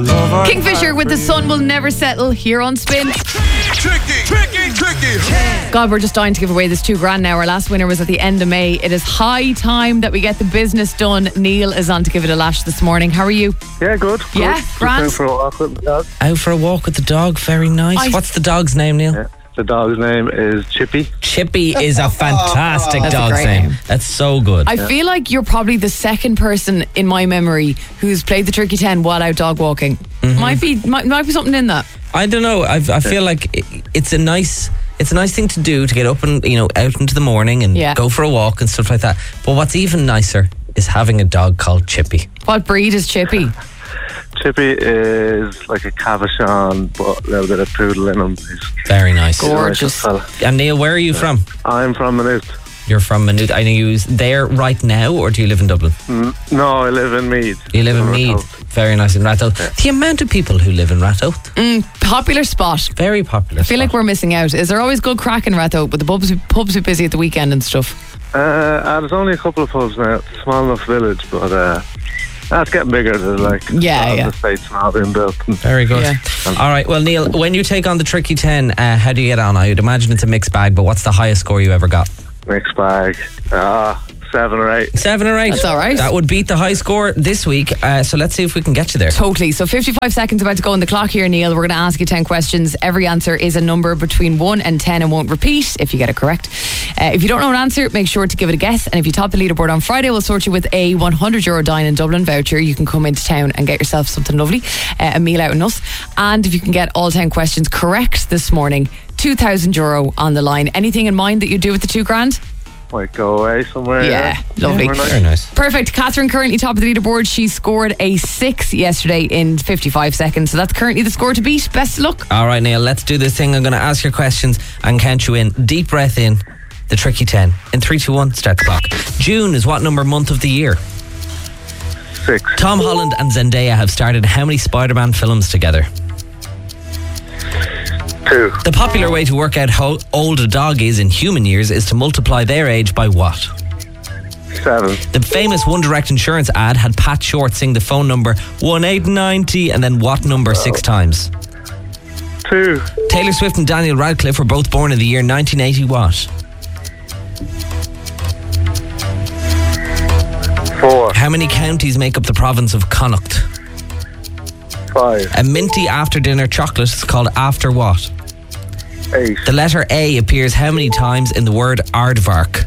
Kingfisher with The Sun Will Never Settle here on Spin. Tricky. God, we're just dying to give away this $2,000 now. Our last winner was at the end of May. It is high time that we get the business done. Neil is on to give it a lash this morning. How are you? Yeah, good. Yeah, grand. Just out for a walk with the dog. Out for a walk with the dog. Very nice. What's the dog's name, Neil? Yeah. The dog's name is Chippy. Chippy is a fantastic That's a dog's great name. name. That's so good. I feel like you're probably the second person in my memory who's played the Tricky 10 while out dog walking. Might be something in that. I don't know. I feel like it's a nice thing to do, to get up and out into the morning and go for a walk and stuff like that. But what's even nicer is having a dog called Chippy. What breed is Chippy? Chippy is like a Cavachon, but a little bit of poodle in him. He's Very nice. Gorgeous. fella. And Neil, where are you from? I'm from Maynooth. You're from Maynooth. Are you there right now, or do you live in Dublin? No, I live in Meath. You live in Meath. Very nice in Rathout. The amount of people who live in Rathout. Popular spot. Very popular. I feel like we're missing out. Is there always good crack in Rathout, but the pubs are busy at the weekend and stuff? There's only a couple of pubs now. It's a small enough village, but that's getting bigger. There's like Yeah. the estates and all being built. Very good. Yeah. All right. Well, Neil, when you take on the Tricky 10, how do you get on? I would imagine it's a mixed bag, but what's the highest score you ever got? Mixed bag. 7 or 8. 7 or 8. That's all right. That would beat the high score this week. So let's see if we can get you there. Totally. So 55 seconds about to go on the clock here, Neil. We're going to ask you 10 questions. Every answer is a number between 1 and 10 and won't repeat if you get it correct. If you don't know an answer, make sure to give it a guess. And if you top the leaderboard on Friday, we'll sort you with a €100 Dine in Dublin voucher. You can come into town and get yourself something lovely, a meal out in us. And if you can get all 10 questions correct this morning, €2,000 on the line. Anything in mind that you do with the $2,000? Might go away somewhere. Yeah, lovely. Very nice. Perfect. Catherine currently top of the leaderboard. She scored a 6 yesterday in 55 seconds. So that's currently the score to beat. Best of luck. All right, Neil, let's do this thing. I'm going to ask your questions and count you in. Deep breath in, the Tricky 10. In 3, 2, 1, start the clock. June is what number month of the year? 6. Tom Holland and Zendaya have started how many Spider-Man films together? 2. The popular way to work out how old a dog is in human years is to multiply their age by what? 7. The famous One Direct insurance ad had Pat Short sing the phone number 1890 and then what number 6 times? 2. Taylor Swift and Daniel Radcliffe were both born in the year 1980 what? 4. How many counties make up the province of Connacht? 5. A minty after dinner chocolate is called after what? 8. The letter A appears how many times in the word aardvark?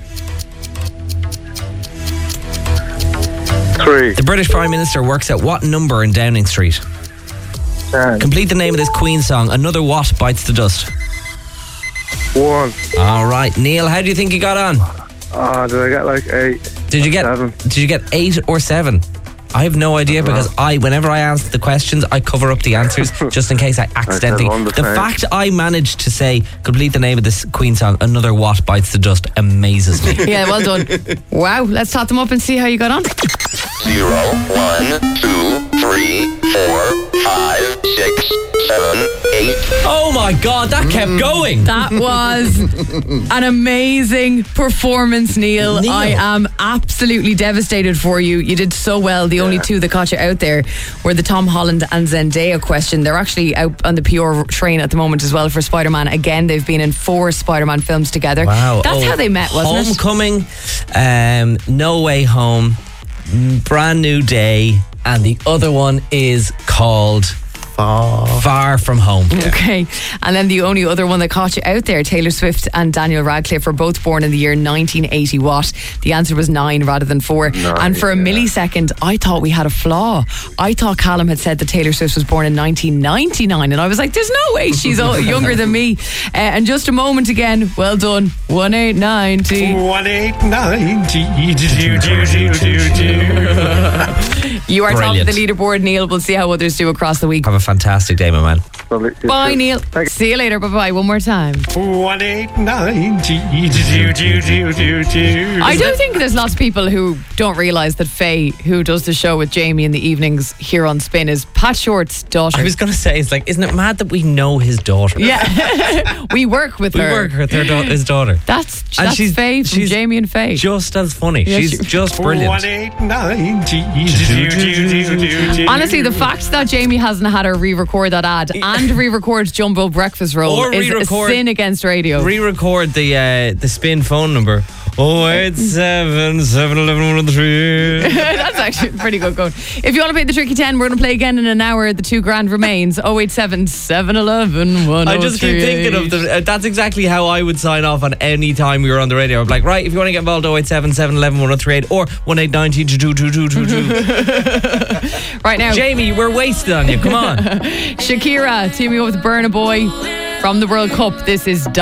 3. The British Prime Minister works at what number in Downing Street? 10. Complete the name of this Queen song. Another what bites the dust? 1. All right, Neil, how do you think you got on? Did I get like 8? Did you get 7. Did you get 8 or 7? I have no idea because whenever I answer the questions, I cover up the answers just in case I accidentally. one the The same. fact I managed to say complete the name of this Queen song, Another What Bites the Dust, amazes me. Yeah, well done. Wow. Let's tot them up and see how you got on. 0, 1, 2, 3, 4, 5, 6, 7, 8. Oh my God, that kept going. That was an amazing performance, Neil. Neil. I am absolutely devastated for you. You did so well. The only two that caught you out there were the Tom Holland and Zendaya question. They're actually out on the PR train at the moment as well for Spider-Man. Again, they've been in 4 Spider-Man films together. Wow. That's how they met, wasn't it? Homecoming, No Way Home, Brand New Day, and the other one is called Far From Home. Okay. And then the only other one that caught you out there, Taylor Swift and Daniel Radcliffe were both born in the year 1980 what? The answer was 9 rather than 4. And for a millisecond, I thought we had a flaw. I thought Callum had said that Taylor Swift was born in 1999. And I was like, there's no way she's younger than me. And just a moment again, well done. 1890. 1890. You are top of Brilliant. the leaderboard, Neil. We'll see how others do across the week. Have a fantastic day, my man. Lovely. Bye, Neil. Thank you. See you later. Bye-bye. One more time. 1890. I do think there's lots of people who don't realise that Faye, who does the show with Jamie in the evenings here on Spin, is Pat Short's daughter. I was going to say, it's like, isn't it mad that we know his daughter? Yeah. We work with We her. work with his daughter. That's And Faye from she's Jamie and Faye. Just as funny. Yeah, she's just brilliant. 1890. Honestly, the fact that Jamie hasn't had her re-record that ad and re-record Jumbo breakfast roll Or is a re-record- sin against radio. Re-record the spin phone number. 087 711 103. That's actually pretty good going. If you want to play the Tricky 10, we're going to play again in an hour. The $2,000 remains. 087 711 103. I just keep thinking of them. That's exactly how I would sign off on any time we were on the radio. I'm like, right, if you want to get involved, 087 711 1038 or 1890 Right now, Jamie, we're wasted on you. Come on. Shakira teaming up with Burna Boy from the World Cup. This is